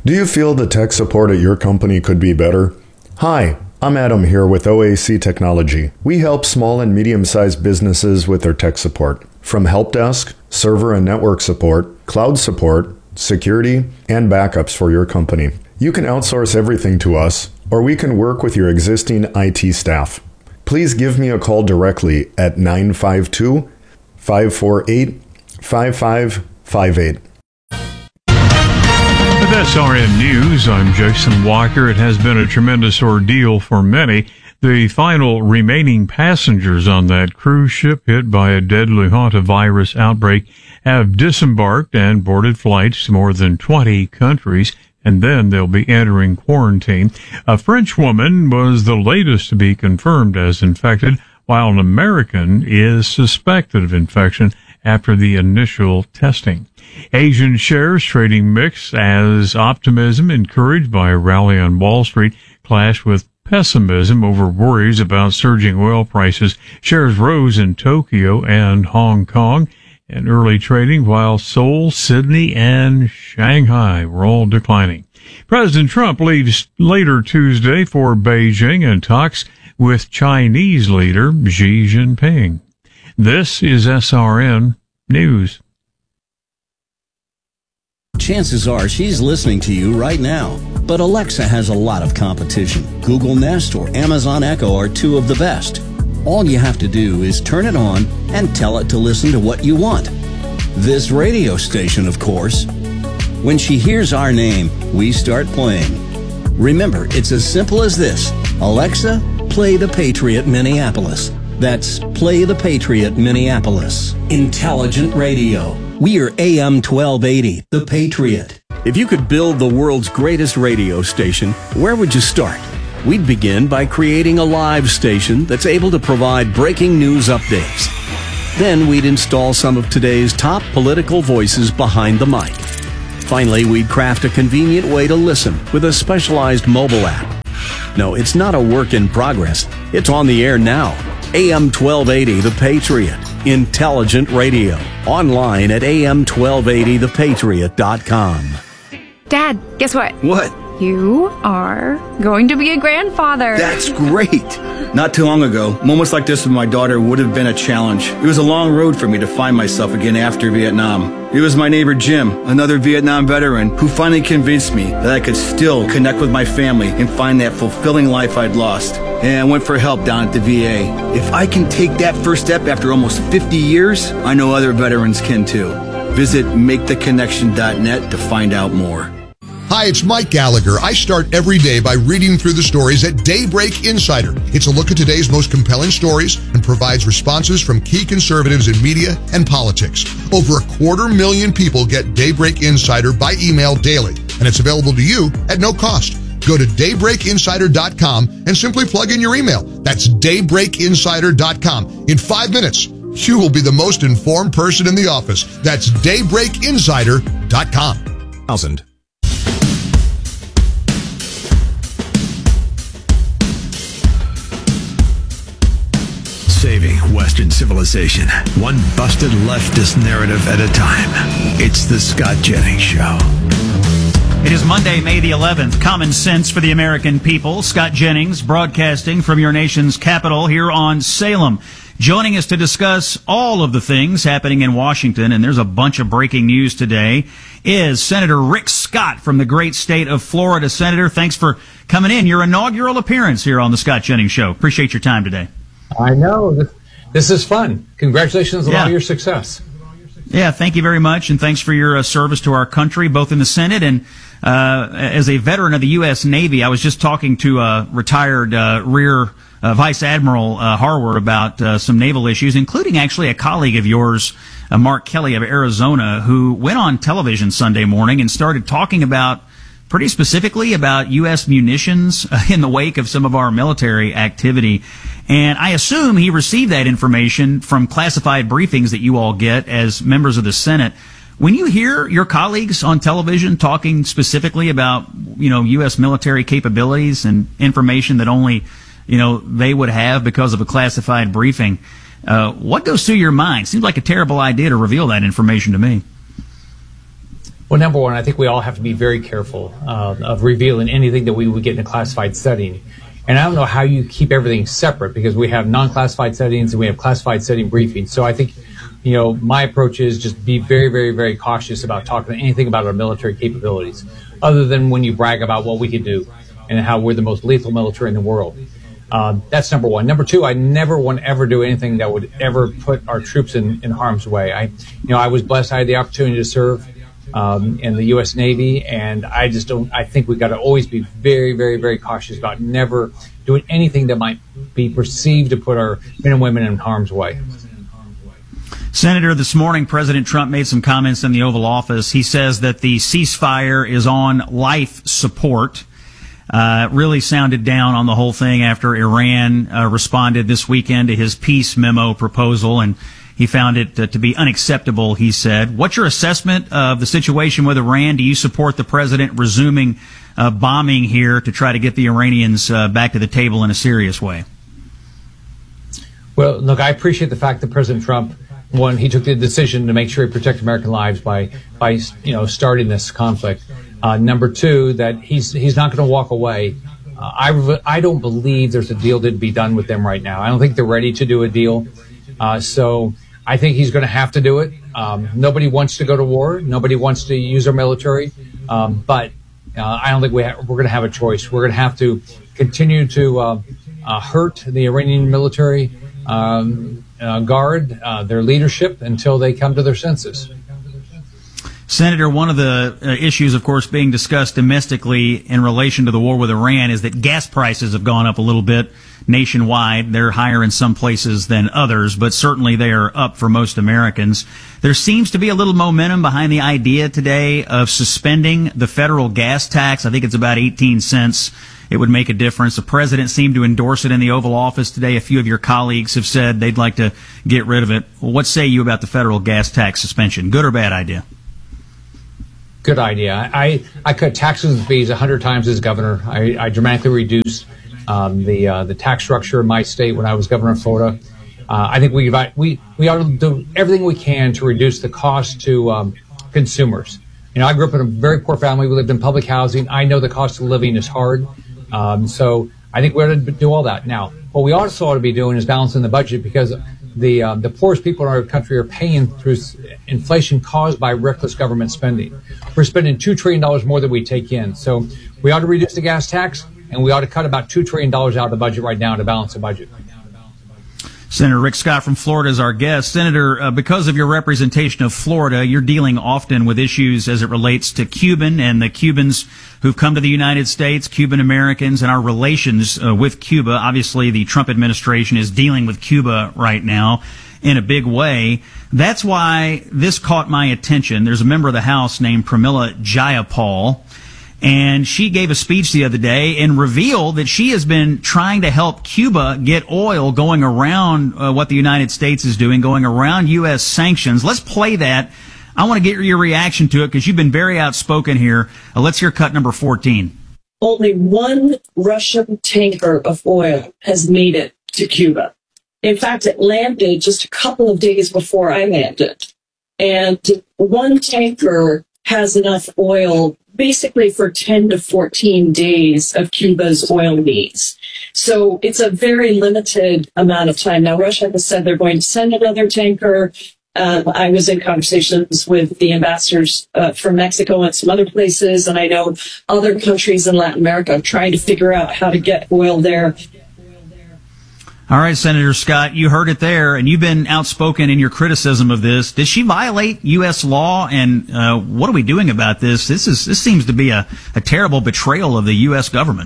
Do you feel the tech support at your company could be better? Hi, I'm Adam here with OAC Technology. We help small and medium-sized businesses with their tech support. From help desk, server and network support, cloud support, security, and backups for your company. You can outsource everything to us, or we can work with your existing IT staff. Please give me a call directly at 952-548-5558. With SRN News, I'm Jason Walker. It has been a tremendous ordeal for many. The final remaining passengers on that cruise ship hit by a deadly hantavirus outbreak have disembarked and boarded flights to more than 20 countries, and then they'll be entering quarantine. A French woman was the latest to be confirmed as infected, while an American is suspected of infection after the initial testing. Asian shares trading mixed as optimism encouraged by a rally on Wall Street clashed with pessimism over worries about surging oil prices. Shares rose in Tokyo and Hong Kong in early trading, while Seoul, Sydney, and Shanghai were all declining. President Trump leaves later Tuesday for Beijing and talks with Chinese leader Xi Jinping. This is SRN News. Chances are she's listening to you right now. But Alexa has a lot of competition. Google Nest or Amazon Echo are two of the best. All you have to do is turn it on and tell it to listen to what you want. This radio station, of course. When she hears our name, we start playing. Remember, it's as simple as this. Alexa, play The Patriot Minneapolis. That's Play The Patriot Minneapolis. Intelligent radio. We are AM 1280, The Patriot. If you could build the world's greatest radio station, where would you start? We'd begin by creating a live station that's able to provide breaking news updates. Then we'd install some of today's top political voices behind the mic. Finally, we'd craft a convenient way to listen with a specialized mobile app. No, it's not a work in progress. It's on the air now. AM 1280, The Patriot. Intelligent radio. Online at am1280thepatriot.com. Dad, guess what? What? You are going to be a grandfather. That's great. Not too long ago, moments like this with my daughter would have been a challenge. It was a long road for me to find myself again after Vietnam. It was my neighbor Jim, another Vietnam veteran, who finally convinced me that I could still connect with my family and find that fulfilling life I'd lost. And I went for help down at the VA. If I can take that first step after almost 50 years, I know other veterans can too. Visit MakeTheConnection.net to find out more. Hi, it's Mike Gallagher. I start every day by reading through the stories at Daybreak Insider. It's a look at today's most compelling stories and provides responses from key conservatives in media and politics. Over 250,000 people get Daybreak Insider by email daily, and it's available to you at no cost. Go to daybreakinsider.com and simply plug in your email. That's daybreakinsider.com. In 5 minutes, you will be the most informed person in the office. That's daybreakinsider.com. 1000. Saving Western civilization, one busted leftist narrative at a time. It's the Scott Jennings Show. It is Monday, May the 11th. Common sense for the American people. Scott Jennings broadcasting from your nation's capital here on Salem. Joining us to discuss all of the things happening in Washington, and there's a bunch of breaking news today, is Senator Rick Scott from the great state of Florida. Senator, thanks for coming in. Your inaugural appearance here on the Scott Jennings Show. Appreciate your time today. I know. This is fun. Congratulations on all your success. Yeah, thank you very much, and thanks for your service to our country, both in the Senate and as a veteran of the U.S. Navy. I was just talking to retired Rear Vice Admiral Harward about some naval issues, including actually a colleague of yours, Mark Kelly of Arizona, who went on television Sunday morning and started talking about pretty specifically about U.S. munitions in the wake of some of our military activity. And I assume he received that information from classified briefings that you all get as members of the Senate. When you hear your colleagues on television talking specifically about, U.S. military capabilities and information that only, they would have because of a classified briefing, what goes through your mind? Seems like a terrible idea to reveal that information to me. Well, number one, I think we all have to be very careful of revealing anything that we would get in a classified setting. And I don't know how you keep everything separate, because we have non-classified settings and we have classified setting briefings. So I think, my approach is just be very, very, very cautious about talking anything about our military capabilities, other than when you brag about what we can do and how we're the most lethal military in the world. That's number one. Number two, I never want to ever do anything that would ever put our troops in harm's way. I was blessed. I had the opportunity to serve in the U.S. Navy, and I think we've got to always be very, very, very cautious about never doing anything that might be perceived to put our men and women in harm's way. Senator, this morning, President Trump made some comments in the Oval Office. He says that the ceasefire is on life support. Really sounded down on the whole thing after Iran responded this weekend to his peace memo proposal, and he found it to be unacceptable, he said. What's your assessment of the situation with Iran? Do you support the president resuming bombing here to try to get the Iranians back to the table in a serious way? Well, look, I appreciate the fact that President Trump, one, he took the decision to make sure he protected American lives by starting this conflict. Number two, that he's not going to walk away. I don't believe there's a deal to be done with them right now. I don't think they're ready to do a deal. So I think he's going to have to do it. Nobody wants to go to war. Nobody wants to use our military. But I don't think we're going to have a choice. We're going to have to continue to hurt the Iranian military guard their leadership until they come to their senses. Senator, one of the issues, of course, being discussed domestically in relation to the war with Iran is that gas prices have gone up a little bit nationwide. They're higher in some places than others, but certainly they are up for most Americans. There seems to be a little momentum behind the idea today of suspending the federal gas tax. I think it's about 18 cents. It would make a difference. The president seemed to endorse it in the Oval Office today. A few of your colleagues have said they'd like to get rid of it. Well, what say you about the federal gas tax suspension? Good or bad idea? Good idea. I cut taxes and fees 100 times as governor. I dramatically reduced the tax structure in my state when I was governor of Florida. I think we ought to do everything we can to reduce the cost to consumers. I grew up in a very poor family. We lived in public housing. I know the cost of living is hard. So I think we ought to do all that. Now, what we also ought to be doing is balancing the budget, because the poorest people in our country are paying through inflation caused by reckless government spending. We're spending $2 trillion more than we take in. So we ought to reduce the gas tax, and we ought to cut about $2 trillion out of the budget right now to balance the budget. Senator Rick Scott from Florida is our guest. Senator, because of your representation of Florida, you're dealing often with issues as it relates to Cuban and the Cubans who've come to the United States, Cuban Americans, and our relations with Cuba. Obviously, the Trump administration is dealing with Cuba right now in a big way. That's why this caught my attention. There's a member of the House named Pramila Jayapal, and she gave a speech the other day and revealed that she has been trying to help Cuba get oil going around what the United States is doing, going around U.S. sanctions. Let's play that. I want to get your reaction to it because you've been very outspoken here. Let's hear cut number 14. Only one Russian tanker of oil has made it to Cuba. In fact, it landed just a couple of days before I landed. And one tanker has enough oil basically for 10 to 14 days of Cuba's oil needs. So it's a very limited amount of time. Now, Russia has said they're going to send another tanker. I was in conversations with the ambassadors from Mexico and some other places, and I know other countries in Latin America are trying to figure out how to get oil there. All right, Senator Scott, you heard it there, and you've been outspoken in your criticism of this. Did she violate U.S. law, and what are we doing about this? This seems to be a terrible betrayal of the U.S. government.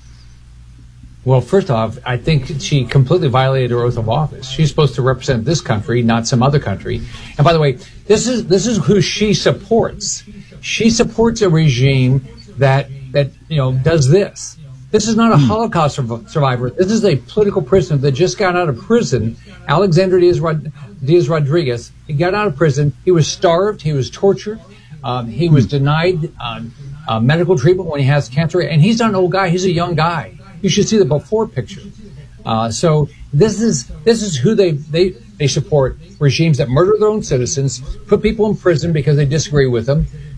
Well, first off, I think she completely violated her oath of office. She's supposed to represent this country, not some other country. And by the way, this is who she supports. She supports a regime that does this. This is not a Holocaust survivor. This is a political prisoner that just got out of prison. Alexander Diaz-Rodriguez, he got out of prison. He was starved. He was tortured. He was denied medical treatment when he has cancer. And he's not an old guy. He's a young guy. You should see the before picture. So this is who they support: regimes that murder their own citizens, put people in prison because they disagree with them.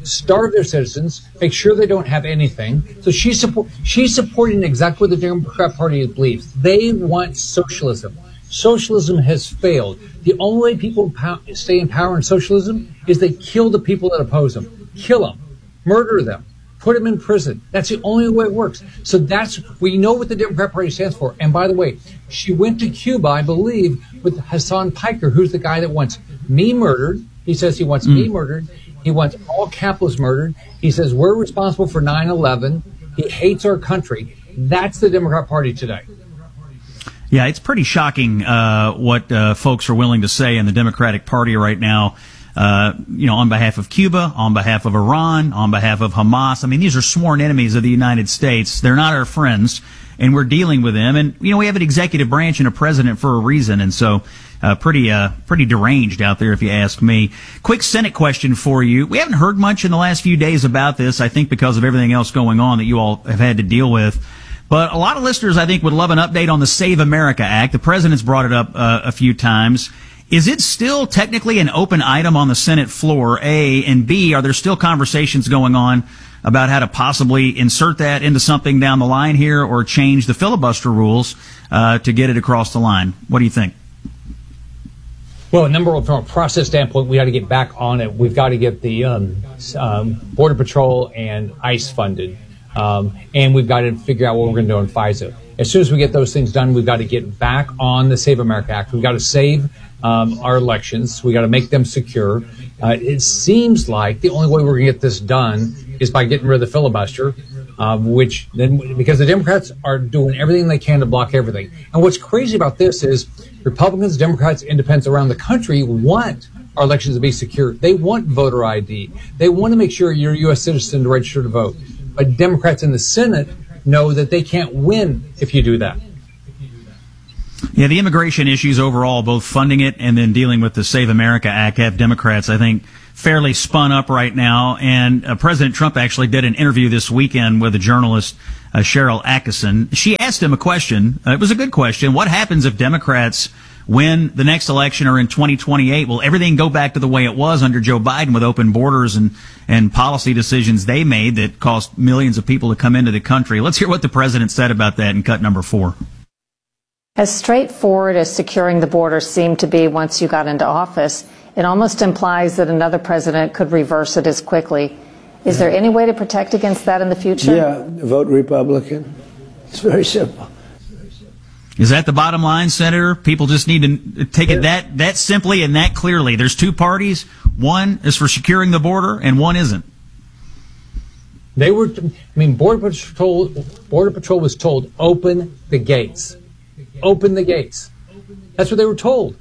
starve their citizens, make sure they don't have anything. So she's supporting exactly what the Democrat Party believes. They want socialism. Socialism has failed. The only way people stay in power in socialism is they kill the people that oppose them. Kill them. Murder them. Put them in prison. That's the only way it works. So we know what the Democrat Party stands for. And by the way, she went to Cuba, I believe, with Hassan Piker, who's the guy that wants me murdered. He says he wants me murdered. He wants all capitalists murdered. He says we're responsible for 9/11. He hates our country. That's the Democrat Party today. Yeah, it's pretty shocking what folks are willing to say in the Democratic Party right now. On behalf of Cuba, on behalf of Iran, on behalf of Hamas. I mean, these are sworn enemies of the United States. They're not our friends, and we're dealing with them. And, we have an executive branch and a president for a reason. And so, pretty deranged out there, if you ask me. Quick Senate question for you. We haven't heard much in the last few days about this, I think because of everything else going on that you all have had to deal with. But a lot of listeners, I think, would love an update on the Save America Act. The president's brought it up a few times. Is it still technically an open item on the Senate floor, A? And B, are there still conversations going on about how to possibly insert that into something down the line here or change the filibuster rules to get it across the line? What do you think? Well, number one, from a process standpoint, we got to get back on it. We've got to get the Border Patrol and ICE funded. And we've got to figure out what we're going to do on FISA. As soon as we get those things done, we've got to get back on the Save America Act. We've got to save our elections. We got to make them secure. It seems like the only way we're going to get this done is by getting rid of the filibuster, because the Democrats are doing everything they can to block everything. And what's crazy about this is Republicans, Democrats, independents around the country want our elections to be secure. They want voter ID. They want to make sure you're a U.S. citizen to register to vote. But Democrats in the Senate know that they can't win if you do that. Yeah, the immigration issues overall, both funding it and then dealing with the Save America Act, have Democrats, I think, fairly spun up right now. And President Trump actually did an interview this weekend with a journalist, Cheryl Atkinson. She asked him a question. It was a good question. What happens if Democrats win the next election or in 2028? Will everything go back to the way it was under Joe Biden with open borders and policy decisions they made that cost millions of people to come into the country? Let's hear what the president said about that in cut number 4. As straightforward as securing the border seemed to be once you got into office, it almost implies that another president could reverse it as quickly. Is there any way to protect against that in the future? Yeah, vote Republican. It's very simple. Is that the bottom line, Senator? People just need to take it that simply and that clearly. There's two parties. One is for securing the border, and one isn't. Border Patrol was told, open the gates. Open the gates. That's what they were told.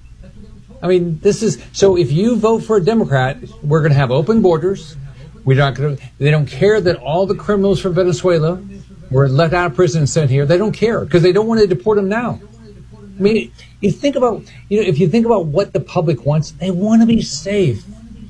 So if you vote for a Democrat, we're going to have open borders. They don't care that all the criminals from Venezuela were let out of prison and sent here. They don't care because they don't want to deport them now. If you think about what the public wants, they want to be safe.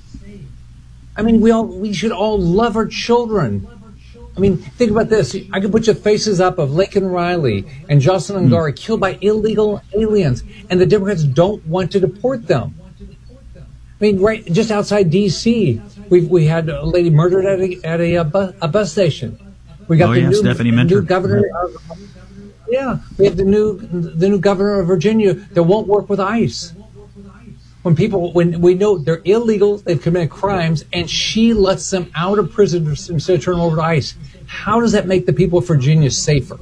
We should all love our children. Think about this. I could put your faces up of Lincoln Riley and Jocelyn Ngari killed by illegal aliens, and the Democrats don't want to deport them. Right just outside D.C., we had a lady murdered at a bus station. We got new governor. We have the new governor of Virginia that won't work with ICE. When we know they're illegal, they've committed crimes, and she lets them out of prison instead of turning them over to ICE. How does that make the people of Virginia safer?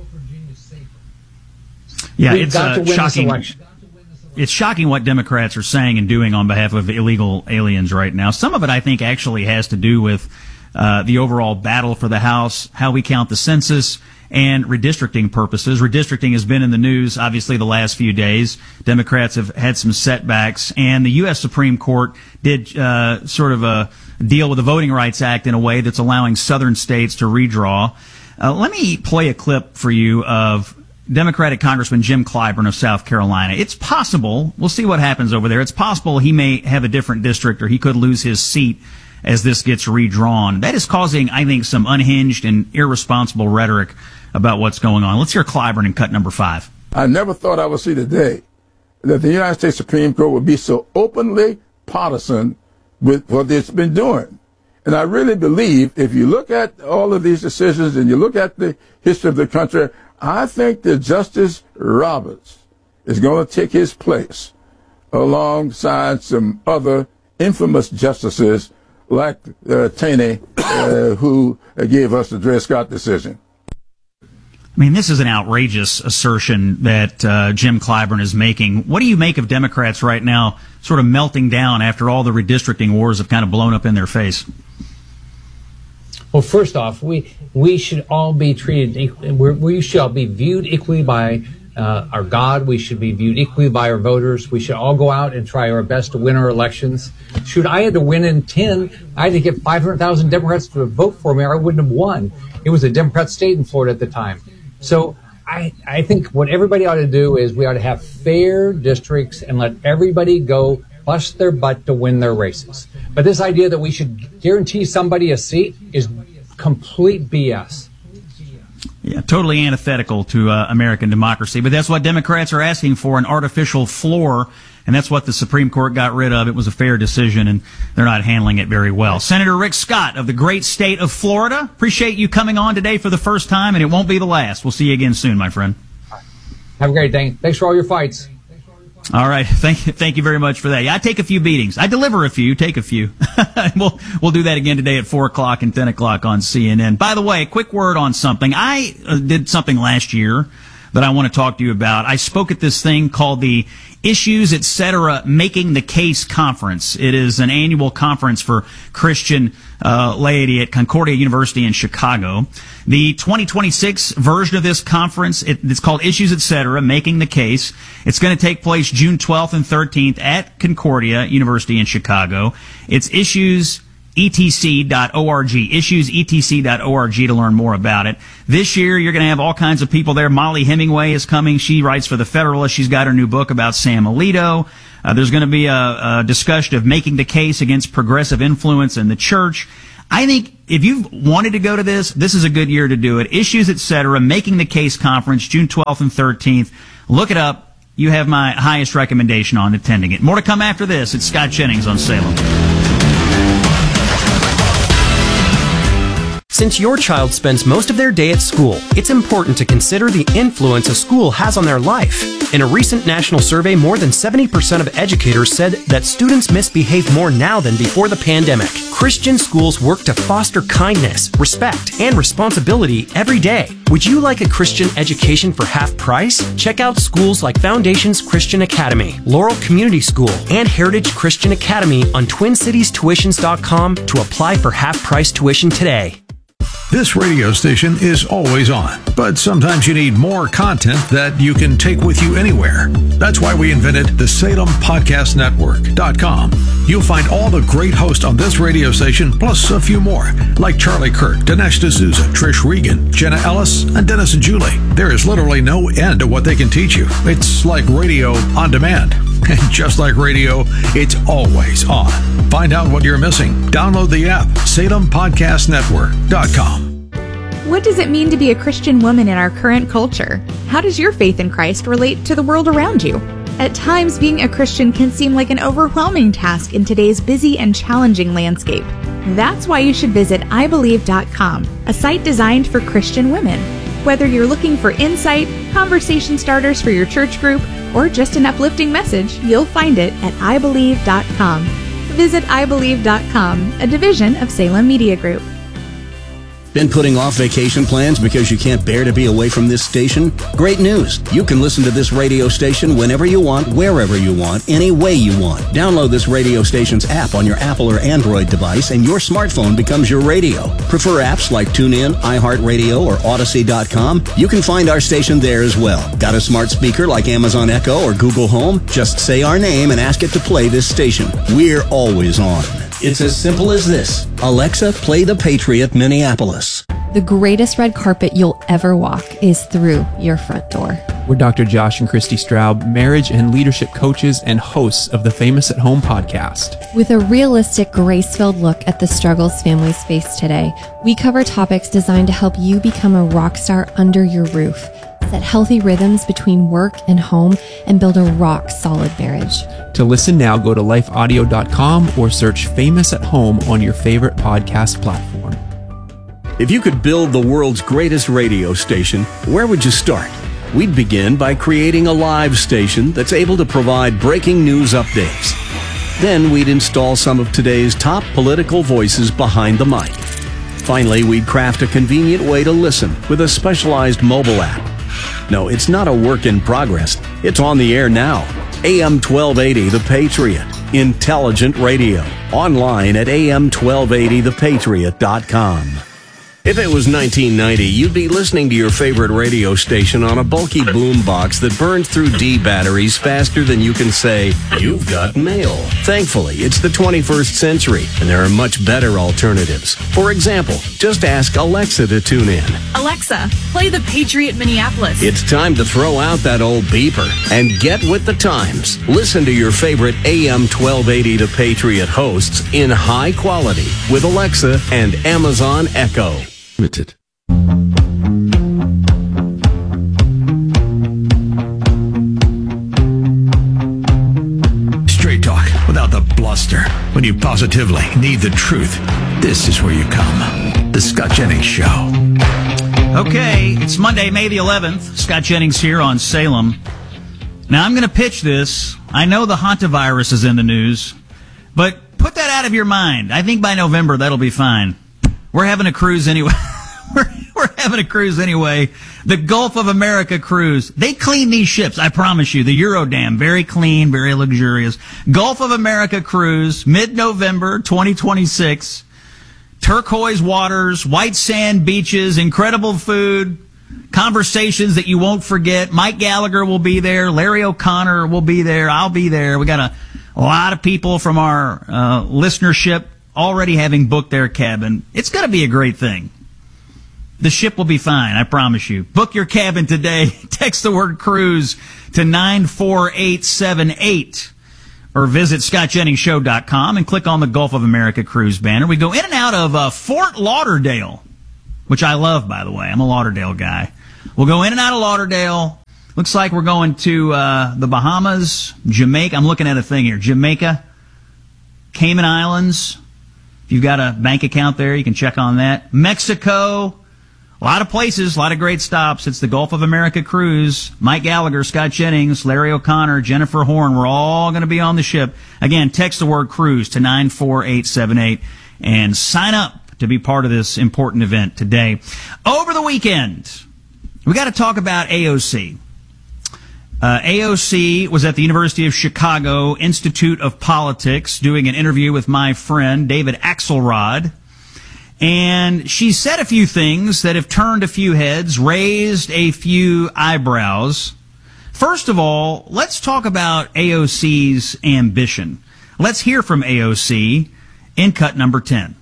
Yeah, it's shocking. It's shocking what Democrats are saying and doing on behalf of illegal aliens right now. Some of it, I think, actually has to do with the overall battle for the House, how we count the census, and redistricting purposes. Redistricting has been in the news, obviously, the last few days. Democrats have had some setbacks, and the U.S. Supreme Court did sort of deal with the Voting Rights Act in a way that's allowing southern states to redraw. Let me play a clip for you of Democratic Congressman Jim Clyburn of South Carolina. It's possible, we'll see what happens over there, it's possible he may have a different district or he could lose his seat as this gets redrawn. That is causing, I think, some unhinged and irresponsible rhetoric about what's going on. Let's hear Clyburn in cut number 5. I never thought I would see the day that the United States Supreme Court would be so openly partisan with what it's been doing. And I really believe if you look at all of these decisions and you look at the history of the country, I think that Justice Roberts is going to take his place alongside some other infamous justices like Taney, who gave us the Dred Scott decision. I mean, this is an outrageous assertion that Jim Clyburn is making. What do you make of Democrats right now sort of melting down after all the redistricting wars have kind of blown up in their face? Well, first off, we should all be treated equally. We should all be viewed equally by our God. We should be viewed equally by our voters. We should all go out and try our best to win our elections. Should I had to win in 10, I had to get 500,000 Democrats to vote for me, or I wouldn't have won. It was a Democrat state in Florida at the time. So I think what everybody ought to do is we ought to have fair districts and let everybody go bust their butt to win their races. But this idea that we should guarantee somebody a seat is complete BS. Yeah, totally antithetical to American democracy. But that's what Democrats are asking for, an artificial floor. And that's what the Supreme Court got rid of. It was a fair decision, and they're not handling it very well. Senator Rick Scott of the great state of Florida, appreciate you coming on today for the first time, and it won't be the last. We'll see you again soon, my friend. Have a great day. Thanks for all your fights. All right. Thank you very much for that. Yeah, I take a few beatings. I deliver a few, take a few. We'll do that again today at 4 o'clock and 10 o'clock on CNN. By the way, quick word on something. I did something last year that I want to talk to you about. I spoke at this thing called the Issues, Etc. Making the Case Conference. It is an annual conference for Christian laity at Concordia University in Chicago. The 2026 version of this conference, it's called Issues, Etc. Making the Case. It's going to take place June 12th and 13th at Concordia University in Chicago. It's issuesetc.org, issuesetc.org to learn more about it. This year, you're going to have all kinds of people there. Molly Hemingway is coming. She writes for The Federalist. She's got her new book about Sam Alito. There's going to be a discussion of making the case against progressive influence in the church. I think if you've wanted to go to this is a good year to do it. Issues, Etc., Making the Case Conference, June 12th and 13th. Look it up. You have my highest recommendation on attending it. More to come after this. It's Scott Jennings on Salem. Since your child spends most of their day at school, it's important to consider the influence a school has on their life. In a recent national survey, more than 70% of educators said that students misbehave more now than before the pandemic. Christian schools work to foster kindness, respect, and responsibility every day. Would you like a Christian education for half price? Check out schools like Foundations Christian Academy, Laurel Community School, and Heritage Christian Academy on TwinCitiesTuitions.com to apply for half-price tuition today. This radio station is always on, but sometimes you need more content that you can take with you anywhere. That's why we invented the SalemPodcastNetwork.com. You'll find all the great hosts on this radio station, plus a few more, like Charlie Kirk, Dinesh D'Souza, Trish Regan, Jenna Ellis, and Dennis and Julie. There is literally no end to what they can teach you. It's like radio on demand. And just like radio, it's always on. Find out what you're missing. Download the app, SalemPodcastNetwork.com. What does it mean to be a Christian woman in our current culture? How does your faith in Christ relate to the world around you? At times, being a Christian can seem like an overwhelming task in today's busy and challenging landscape. That's why you should visit IBelieve.com, a site designed for Christian women. Whether you're looking for insight, conversation starters for your church group, or just an uplifting message, you'll find it at IBelieve.com. Visit IBelieve.com, a division of Salem Media Group. Been putting off vacation plans because you can't bear to be away from this station? Great news! You can listen to this radio station whenever you want, wherever you want, any way you want. Download this radio station's app on your Apple or Android device and your smartphone becomes your radio. Prefer apps like TuneIn, iHeartRadio, or Odyssey.com? You can find our station there as well. Got a smart speaker like Amazon Echo or Google Home? Just say our name and ask it to play this station. We're always on. It's as simple as this. Alexa, play The Patriot Minneapolis. The greatest red carpet you'll ever walk is through your front door. We're Dr. Josh and Christy Straub, marriage and leadership coaches and hosts of the Famous at Home podcast. With a realistic, grace-filled look at the struggles families face today, we cover topics designed to help you become a rock star under your roof. set healthy rhythms between work and home and build a rock-solid marriage. To listen now, go to lifeaudio.com or search Famous at Home on your favorite podcast platform. If you could build the world's greatest radio station, where would you start? We'd begin by creating a live station that's able to provide breaking news updates. Then we'd install some of today's top political voices behind the mic. Finally, we'd craft a convenient way to listen with a specialized mobile app. No, it's not a work in progress. It's on the air now. AM 1280 The Patriot. Intelligent radio. Online at am1280thepatriot.com. If it was 1990, you'd be listening to your favorite radio station on a bulky boombox that burns through D batteries faster than you can say, "You've got mail." Thankfully, it's the 21st century, and there are much better alternatives. For example, just ask Alexa to tune in. Alexa, play The Patriot Minneapolis. It's time to throw out that old beeper and get with the times. Listen to your favorite AM 1280 The Patriot hosts in high quality with Alexa and Amazon Echo. Limited. Straight talk without the bluster. When you positively need the truth, this is where you come. The Scott Jennings Show. Okay, it's Monday, May the 11th. Scott Jennings here on Salem. Now, I'm going to pitch this. I know the hantavirus is in the news, but put that out of your mind. I think by November, that'll be fine. We're having a cruise anyway. We're having a cruise anyway. The Gulf of America cruise. They clean these ships, I promise you. The Eurodam, very clean, very luxurious. Gulf of America cruise, mid-November 2026. Turquoise waters, white sand beaches, incredible food, conversations that you won't forget. Mike Gallagher will be there. Larry O'Connor will be there. I'll be there. We got a lot of people from our listenership already having booked their cabin. It's going to be a great thing. The ship will be fine, I promise you. Book your cabin today. Text the word cruise to 94878 or visit scottjenningsshow.com and click on the Gulf of America cruise banner. We go in and out of Fort Lauderdale, which I love, by the way. I'm a Lauderdale guy. We'll go in and out of Lauderdale. Looks like we're going to the Bahamas, Jamaica. I'm looking at a thing here. Jamaica, Cayman Islands. If you've got a bank account there, you can check on that. Mexico, a lot of places, a lot of great stops. It's the Gulf of America cruise. Mike Gallagher, Scott Jennings, Larry O'Connor, Jennifer Horn. We're all going to be on the ship. Again, text the word cruise to 94878 and sign up to be part of this important event today. Over the weekend, we got to talk about AOC. AOC was at the University of Chicago Institute of Politics doing an interview with my friend David Axelrod. And she said a few things that have turned a few heads, raised a few eyebrows. First of all, let's talk about AOC's ambition. Let's hear from AOC in cut number 10.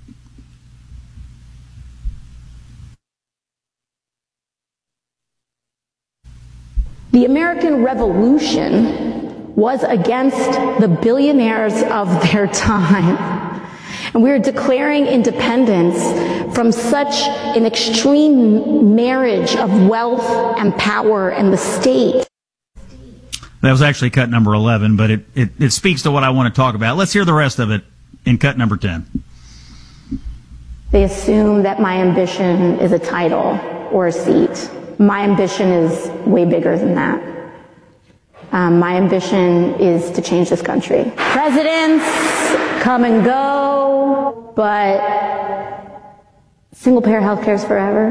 The American Revolution was against the billionaires of their time. And we are declaring independence from such an extreme marriage of wealth and power and the state. That was actually cut number 11, but it speaks to what I want to talk about. Let's hear the rest of it in cut number 10. They assume that my ambition is a title or a seat. My ambition is way bigger than that. My ambition is to change this country. Presidents come and go, but single-payer health care is forever.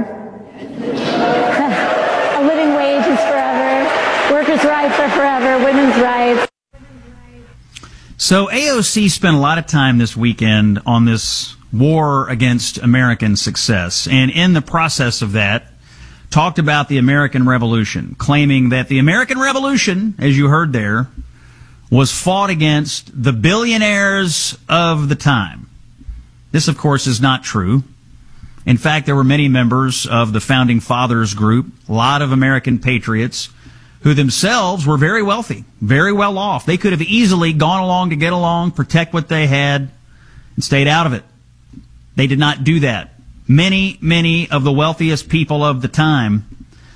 A living wage is forever. Workers' rights are forever. Women's rights. So AOC spent a lot of time this weekend on this war against American success, and in the process of that, talked about the American Revolution, claiming that the American Revolution, as you heard there, was fought against the billionaires of the time. This, of course, is not true. In fact, there were many members of the Founding Fathers group, a lot of American patriots, who themselves were very wealthy, very well off. They could have easily gone along to get along, protect what they had, and stayed out of it. They did not do that. Many of the wealthiest people of the time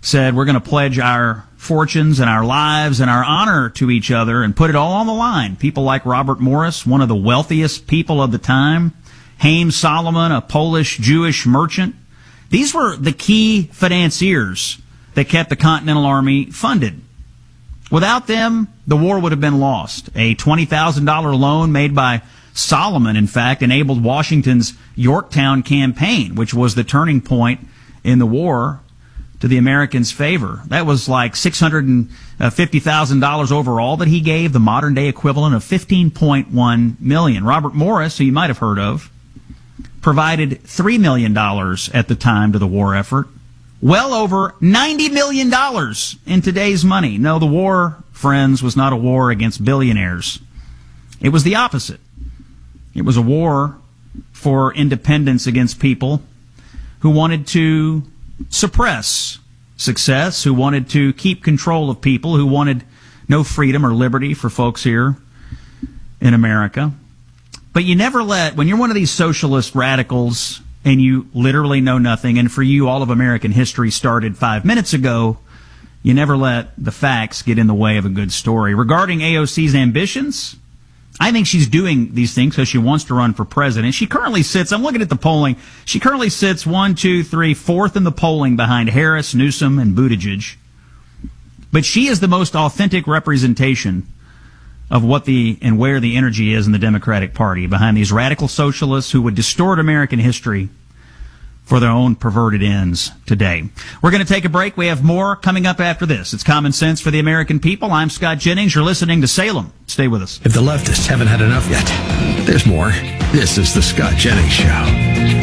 said, we're going to pledge our fortunes and our lives and our honor to each other and put it all on the line. People like Robert Morris, one of the wealthiest people of the time, Haim Solomon, a Polish Jewish merchant. These were the key financiers that kept the Continental Army funded. Without them, the war would have been lost. A $20,000 loan made by Solomon, in fact, enabled Washington's Yorktown campaign, which was the turning point in the war to the Americans' favor. That was like $650,000 overall that he gave, the modern-day equivalent of $15.1 million. Robert Morris, who you might have heard of, provided $3 million at the time to the war effort. Well over $90 million in today's money. No, the war, friends, was not a war against billionaires. It was the opposite. It was a war for independence against people who wanted to suppress success, who wanted to keep control of people, who wanted no freedom or liberty for folks here in America. But you never when you're one of these socialist radicals and you literally know nothing, and for you all of American history started 5 minutes ago, you never let the facts get in the way of a good story. Regarding AOC's ambitions, I think she's doing these things because she wants to run for president. She currently sits, I'm looking at the polling, she currently sits 4th in the polling behind Harris, Newsom, and Buttigieg. But she is the most authentic representation of what and where the energy is in the Democratic Party, behind these radical socialists who would distort American history for their own perverted ends today. We're going to take a break. We have more coming up after this. It's Common Sense for the American People. I'm Scott Jennings. You're listening to Salem. Stay with us. If the leftists haven't had enough yet, there's more. This is the Scott Jennings Show.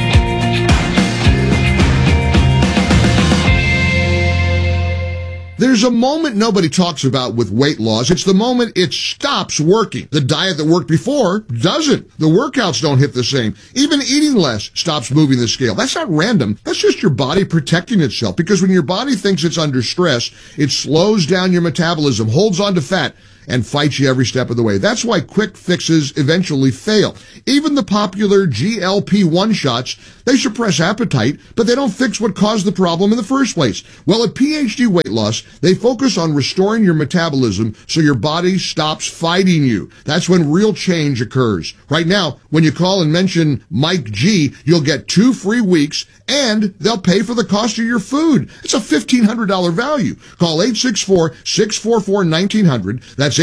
There's a moment nobody talks about with weight loss. It's the moment it stops working. The diet that worked before doesn't. The workouts don't hit the same. Even eating less stops moving the scale. That's not random. That's just your body protecting itself. Because when your body thinks it's under stress, it slows down your metabolism, holds on to fat, and fights you every step of the way. That's why quick fixes eventually fail. Even the popular GLP-1 shots, they suppress appetite, but they don't fix what caused the problem in the first place. Well, at PhD Weight Loss, they focus on restoring your metabolism so your body stops fighting you. That's when real change occurs. Right now, when you call and mention Mike G, you'll get 2 free weeks, and they'll pay for the cost of your food. It's a $1,500 value. Call 864-644-1900. That's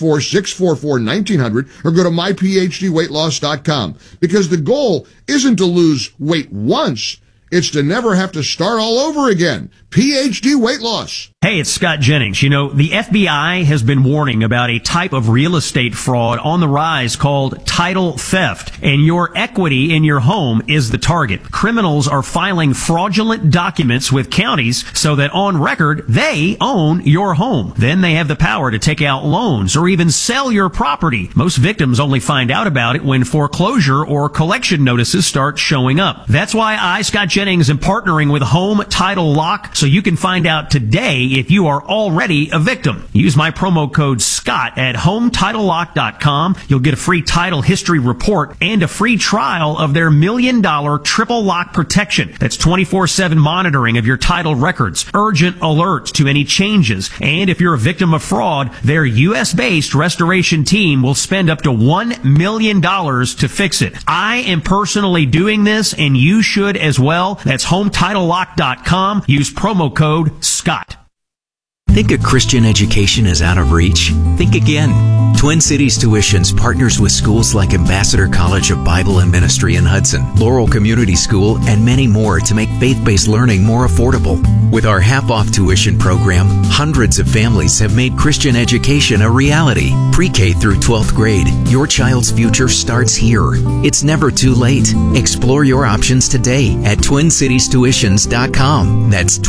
864-644-1900, or go to myphdweightloss.com. Because the goal isn't to lose weight once, it's to never have to start all over again. PhD Weight Loss. Hey, it's Scott Jennings. You know, the FBI has been warning about a type of real estate fraud on the rise called title theft, and your equity in your home is the target. Criminals are filing fraudulent documents with counties so that on record they own your home. Then they have the power to take out loans or even sell your property. Most victims only find out about it when foreclosure or collection notices start showing up. That's why I, Scott Jennings, am partnering with Home Title Lock so you can find out today if you are already a victim. Use my promo code SCOTT at HomeTitleLock.com. You'll get a free title history report and a free trial of their $1 million triple lock protection. That's 24/7 monitoring of your title records, urgent alerts to any changes, and if you're a victim of fraud, their U.S.-based restoration team will spend up to $1 million to fix it. I am personally doing this, and you should as well. That's HomeTitleLock.com. Use promo code SCOTT. Think a Christian education is out of reach? Think again. Twin Cities Tuitions partners with schools like Ambassador College of Bible and Ministry in Hudson, Laurel Community School, and many more to make faith-based learning more affordable. With our half-off tuition program, hundreds of families have made Christian education a reality. Pre-K through 12th grade, your child's future starts here. It's never too late. Explore your options today at TwinCitiesTuitions.com. That's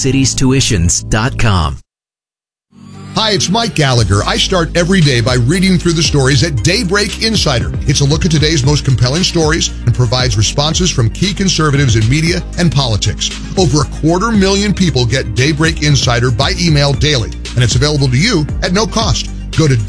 TwinCitiesTuitions.com. Hi, it's Mike Gallagher. I start every day by reading through the stories at Daybreak Insider. It's a look at today's most compelling stories and provides responses from key conservatives in media and politics. Over 250,000 people get Daybreak Insider by email daily, and it's available to you at no cost. Go to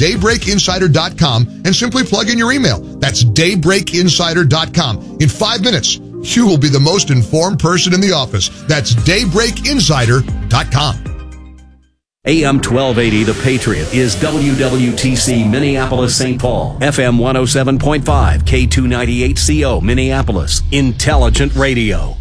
daybreakinsider.com and simply plug in your email. That's daybreakinsider.com. In 5 minutes, you will be the most informed person in the office. That's daybreakinsider.com. AM 1280, The Patriot, is WWTC Minneapolis, St. Paul. FM 107.5, K298CO, Minneapolis. Intelligent radio.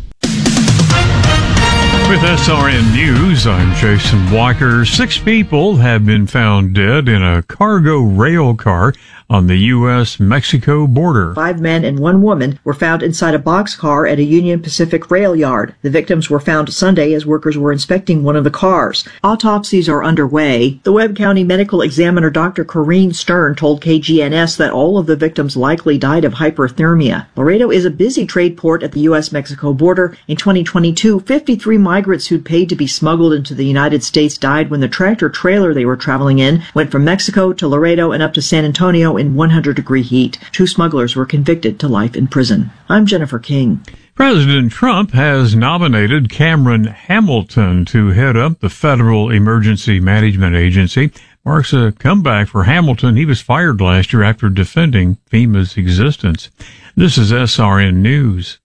With SRN News, I'm Jason Walker. 6 people have been found dead in a cargo rail car on the U.S.-Mexico border. 5 men and 1 woman were found inside a boxcar at a Union Pacific rail yard. The victims were found Sunday as workers were inspecting one of the cars. Autopsies are underway. The Webb County Medical Examiner Dr. Corrine Stern told KGNS that all of the victims likely died of hyperthermia. Laredo is a busy trade port at the U.S.-Mexico border. In 2022, 53 migrants who'd paid to be smuggled into the United States died when the tractor-trailer they were traveling in went from Mexico to Laredo and up to San Antonio in 100-degree heat. 2 smugglers were convicted to life in prison. I'm Jennifer King. President Trump has nominated Cameron Hamilton to head up the Federal Emergency Management Agency. Marks a comeback for Hamilton. He was fired last year after defending FEMA's existence. This is SRN News.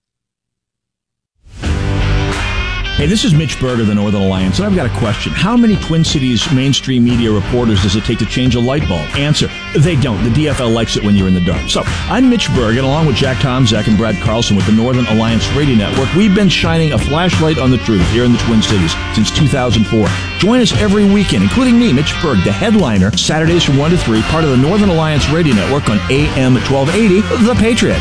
Hey, this is Mitch Berg of the Northern Alliance, and I've got a question. How many Twin Cities mainstream media reporters does it take to change a light bulb? Answer, they don't. The DFL likes it when you're in the dark. So, I'm Mitch Berg, and along with Jack Tomzak and Brad Carlson with the Northern Alliance Radio Network, we've been shining a flashlight on the truth here in the Twin Cities since 2004. Join us every weekend, including me, Mitch Berg, the headliner, Saturdays from 1 to 3, part of the Northern Alliance Radio Network on AM 1280, The Patriot.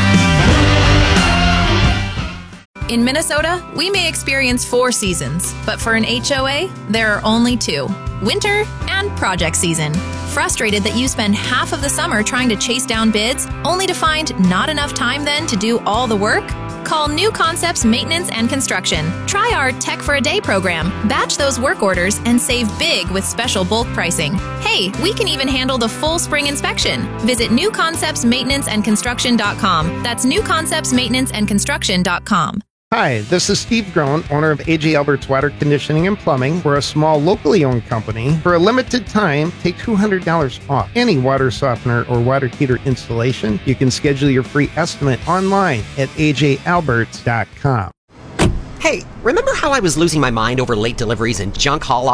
In Minnesota, we may experience 4 seasons, but for an HOA, there are only 2, winter and project season. Frustrated that you spend half of the summer trying to chase down bids, only to find not enough time then to do all the work? Call New Concepts Maintenance and Construction. Try our Tech for a Day program. Batch those work orders and save big with special bulk pricing. Hey, we can even handle the full spring inspection. Visit newconceptsmaintenanceandconstruction.com. That's newconceptsmaintenanceandconstruction.com. Hi, this is Steve Groen, owner of A.J. Albert's Water Conditioning and Plumbing. We're a small, locally owned company. For a limited time, take $200 off any water softener or water heater installation. You can schedule your free estimate online at ajalberts.com. Hey, remember how I was losing my mind over late deliveries and junk haul